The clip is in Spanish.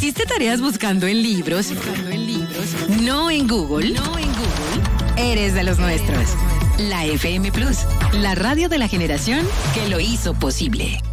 ¿Hiciste tareas buscando en libros? No en Google. Eres de los nuestros. La FM Plus, la radio de la generación que lo hizo posible.